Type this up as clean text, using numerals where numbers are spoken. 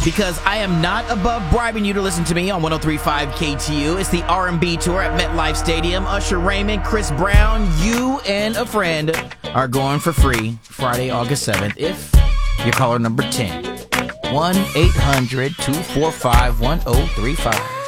because I am not above bribing you to listen to me on 103.5 KTU. It's the R&B tour at MetLife Stadium. Usher Raymond, Chris Brown, you and a friend are going for free Friday, August 7th if you're caller number 10. 1-800-245-1035.